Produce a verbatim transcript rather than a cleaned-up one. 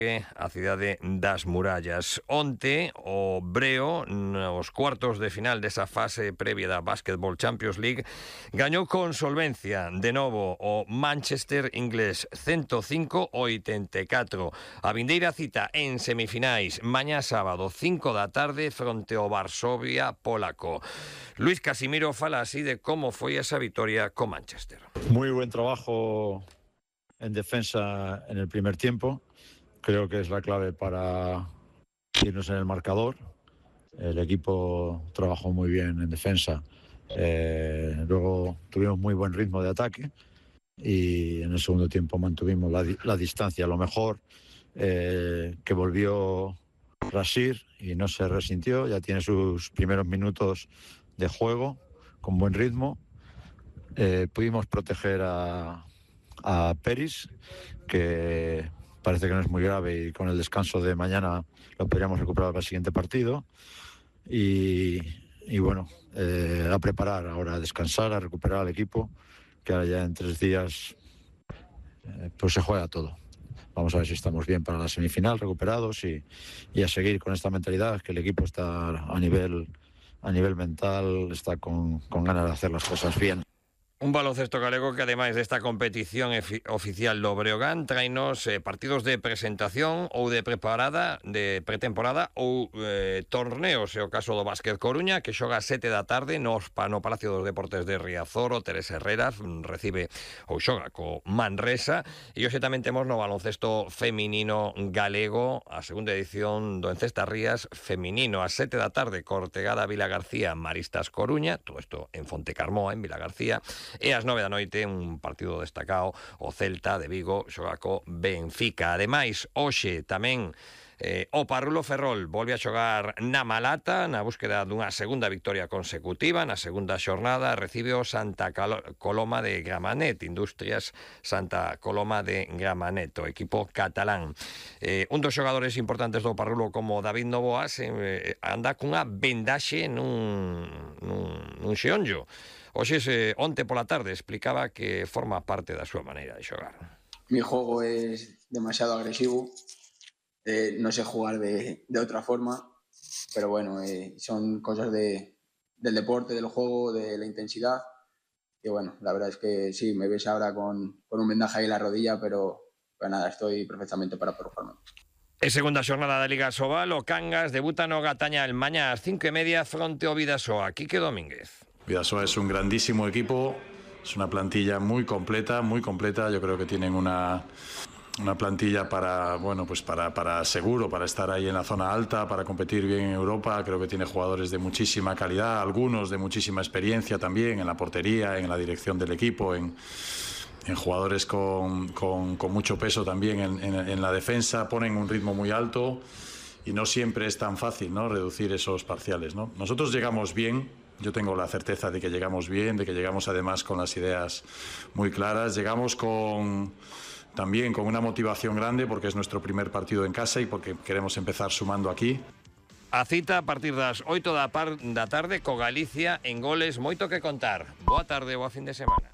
a cidade das murallas. Onte, o Breo, nos cuartos de final desa fase previa da Basketball Champions League, gañou con solvencia de novo o Manchester inglés ciento cinco a oitenta e catro. A vindeira cita en semifinais mañá sábado cinco da tarde fronte ao Varsovia polaco. Luis Casimiro fala así de como foi esa vitoria con Manchester. Muy buen trabajo en defensa en el primer tiempo. Creo que es la clave para irnos en el marcador. El equipo trabajó muy bien en defensa. Eh, luego tuvimos muy buen ritmo de ataque y en el segundo tiempo mantuvimos la, la distancia. Lo mejor eh, que volvió Rasir y no se resintió. Ya tiene sus primeros minutos de juego con buen ritmo. Eh, pudimos proteger a, a Peris, que parece que no es muy grave y con el descanso de mañana lo podríamos recuperar para el siguiente partido. Y, y bueno, eh, a preparar ahora, a descansar, a recuperar al equipo, que ahora ya en tres días eh, pues se juega todo. Vamos a ver si estamos bien para la semifinal, recuperados y, y a seguir con esta mentalidad, que el equipo está a nivel, a nivel mental, está con, con ganas de hacer las cosas bien. Un baloncesto galego que, ademais desta competición oficial do Breogán, traenos eh, partidos de presentación ou de preparada, de pretemporada ou eh, torneos. É o caso do Básquet Coruña, que xoga a sete da tarde nos, no Palacio dos Deportes de Riazor. O Teresa Herreras recibe ou xoga co Manresa. E hoxe tamén temos no baloncesto feminino galego a segunda edición do Encesta Rías feminino a sete da tarde, Cortegada Vila García, Maristas Coruña, todo isto en Fontecarmoa, en Vila García. E ás nove da noite un partido destacado, o Celta de Vigo xoga co Benfica. Ademais, hoxe tamén eh, o Parrulo Ferrol volve a xogar na Malata na búsqueda dunha segunda victoria consecutiva. Na segunda xornada recibe o Santa Coloma de Gramenet, Industrias Santa Coloma de Gramenet, o equipo catalán. Eh, un dos xogadores importantes do Parrulo, como David Novoas, eh, anda cunha vendaxe nun, nun, nun xeonllo. Oxe, eh, onte pola tarde explicaba que forma parte da súa maneira de xogar. Mi juego es demasiado agresivo, eh, no sé jugar de, de otra forma, pero bueno, eh, son cosas de, del deporte, del juego, de la intensidad. Y bueno, la verdad es que sí, me ves ahora con, con un vendaje ahí en la rodilla, pero, pero nada, estoy perfectamente para poder jugar. E segunda xornada da Liga Sobal, o Cangas debuta no Gataña el mañá ás cinco e media fronte ao Vidasoa. Quique Domínguez. Vidasoa es un grandísimo equipo, es una plantilla muy completa, muy completa. Yo creo que tienen una, una plantilla para, bueno, pues para, para seguro, para estar ahí en la zona alta, para competir bien en Europa. Creo que tiene jugadores de muchísima calidad, algunos de muchísima experiencia también en la portería, en la dirección del equipo, en, en jugadores con, con, con mucho peso también en, en, en la defensa. Ponen un ritmo muy alto y no siempre es tan fácil, ¿no?, reducir esos parciales, ¿no? Nosotros llegamos bien. Yo tengo la certeza de que llegamos bien, de que llegamos además con las ideas muy claras. Llegamos con, también con una motivación grande porque es nuestro primer partido en casa y porque queremos empezar sumando aquí. A cita a partir das oito da tarde co Galicia en goles, moito que contar. Boa tarde, boa fin de semana.